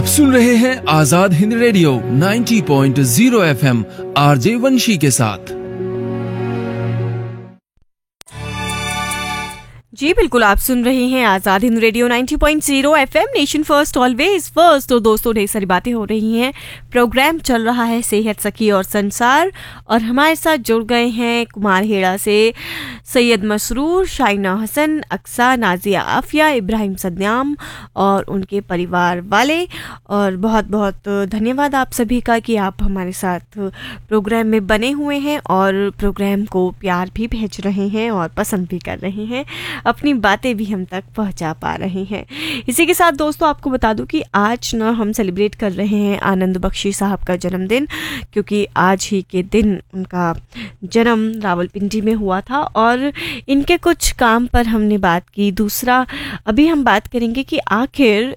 आप सुन रहे हैं Azad Hind radio 90.0 FM RJ वंशी के साथ। जी बिल्कुल, आप सुन रहे हैं Azad Hind radio 90.0 FM, nation first always first. तो दोस्तों, ढेर सारी बातें हो रही हैं। प्रोग्राम चल रहा है सेहत सखी और संसार, और हमारे साथ जुड़ गए हैं कुमार हेड़ा से सैयद मसरूर, शाइना हसन, अक्सा, नाजिया आफिया, इब्राहिम सद्याम और उनके परिवार वाले। और बहुत बहुत धन्यवाद आप सभी का कि आप हमारे साथ प्रोग्राम में बने हुए हैं और प्रोग्राम को प्यार भी भेज रहे हैं और पसंद भी कर रहे हैं, अपनी बातें भी हम तक पहुंचा पा रहे हैं। इसी के साथ दोस्तों, आपको बता दूं कि आज ना हम सेलिब्रेट कर रहे हैं आनंद बख्शी साहब का जन्मदिन, क्योंकि आज ही के दिन उनका जन्म रावलपिंडी में हुआ था और इनके कुछ काम पर हमने बात की। दूसरा, अभी हम बात करेंगे कि आखिर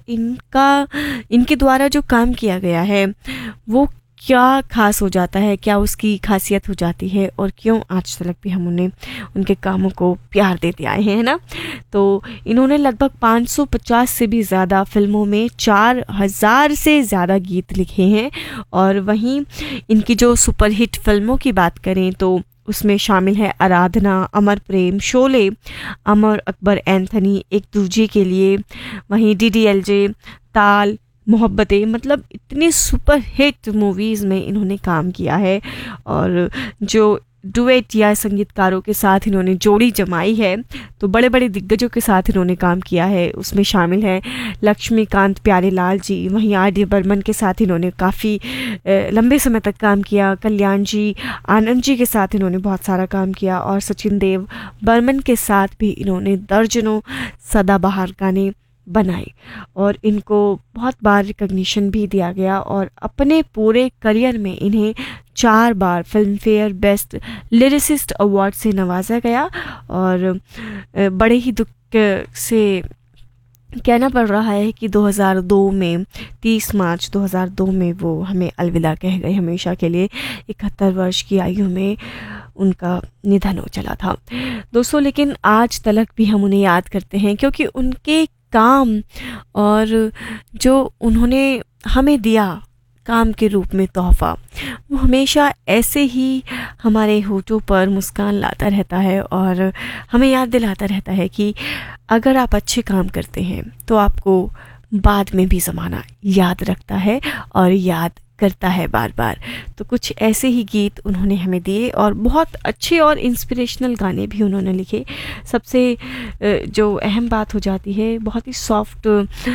इनके द्वारा जो काम किया गया है वो क्या खास हो जाता है, क्या उसकी खासियत हो जाती है और क्यों आज तक भी हम उनके कामों को प्यार देते आए हैं, है ना। तो इन्होंने लगभग 550 से भी ज़्यादा फिल्मों में 4000 से ज़्यादा गीत लिखे हैं। और वहीं इनकी जो सुपरहिट फिल्मों की बात करें तो उसमें शामिल है आराधना, अमर प्रेम, शोले, अमर अकबर एंथनी, एक दूजे के लिए, वहीं DDLJ, ताल, मोहब्बतें, मतलब इतनी सुपर हिट मूवीज़ में इन्होंने काम किया है। और जो डुएट या संगीतकारों के साथ इन्होंने जोड़ी जमाई है तो बड़े बड़े दिग्गजों के साथ इन्होंने काम किया है। उसमें शामिल हैं लक्ष्मीकांत प्यारेलाल जी, वहीं R.D. बर्मन के साथ इन्होंने काफ़ी लंबे समय तक काम किया। कल्याण जी, आनंद जी के साथ इन्होंने बहुत सारा काम किया और सचिन देव बर्मन के साथ भी इन्होंने दर्जनों सदाबहार गाने बनाए और इनको बहुत बार रिकग्निशन भी दिया गया। और अपने पूरे करियर में इन्हें 4 बार film fair best lyricist award से नवाजा गया। और बड़े ही दुख से कहना पड़ रहा है कि 2002 में 30 मार्च 2002 में वो हमें अलविदा कह गए हमेशा के लिए। 71 वर्ष की आयु में उनका निधन हो चला था दोस्तों। लेकिन आज तलक भी हम उन्हें याद करते हैं, क्योंकि उनके काम और जो उन्होंने हमें दिया काम के रूप में तोहफ़ा, वो हमेशा ऐसे ही हमारे होठों पर मुस्कान लाता रहता है और हमें याद दिलाता रहता है कि अगर आप अच्छे काम करते हैं तो आपको बाद में भी ज़माना याद रखता है और याद करता है बार बार। तो कुछ ऐसे ही गीत उन्होंने हमें दिए और बहुत अच्छे और इंस्पिरेशनल गाने भी उन्होंने लिखे। सबसे जो अहम बात हो जाती है, बहुत ही सॉफ्ट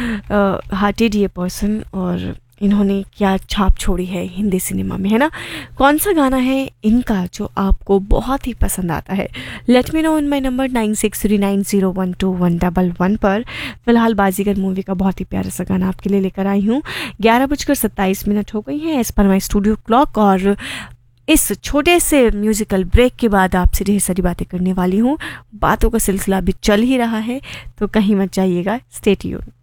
हार्टेड ये पर्सन, और इन्होंने क्या छाप छोड़ी है हिंदी सिनेमा में, है ना। कौन सा गाना है इनका जो आपको बहुत ही पसंद आता है? Let me know in my number 9639012111 पर। फिलहाल बाजीगर मूवी का बहुत ही प्यारा सा गाना आपके लिए लेकर आई हूँ। 11:27 हो गई हैं as per my studio clock, और इस छोटे से म्यूज़िकल ब्रेक के बाद आपसे ढेर सारी बातें करने वाली हूँ। बातों का सिलसिला भी चल ही रहा है, तो कहीं मत जाइएगा, स्टे ट्यून्ड।